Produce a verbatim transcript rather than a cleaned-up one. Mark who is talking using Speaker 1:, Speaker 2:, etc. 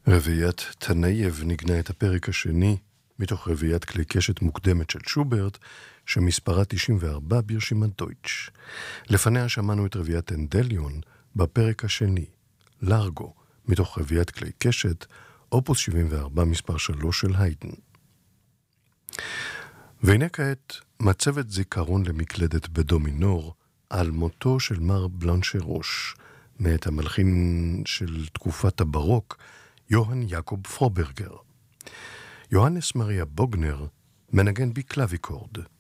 Speaker 1: רביעיית תנייב נגנה את הפרק השני מתוך רביעיית כלי קשת מוקדמת של שוברט, שמספרה תשעים וארבע ברשימת דויטש. לפניה שמענו את רביעיית אנדליון בפרק השני, לארגו, מתוך רביעיית כלי קשת, אופוס שבעים וארבע מספר שלוש של היידן. והנה כעת מצבת זיכרון למקלדת בדומינור על מותו של מר בלנשרוש, מאת המלחין של תקופת הברוק, יוהן יעקב פרוברגר. יוהנס מריה בוגנר מנגן בקלאביקורד,